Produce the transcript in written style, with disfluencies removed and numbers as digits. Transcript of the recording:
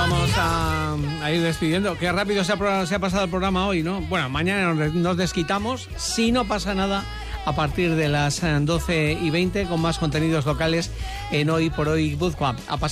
vamos a ir despidiendo. Qué rápido se ha pasado el programa hoy, ¿no? Bueno, mañana nos desquitamos, si no pasa nada, a partir de las 12:20 con más contenidos locales en Hoy por Hoy Guipúzcoa.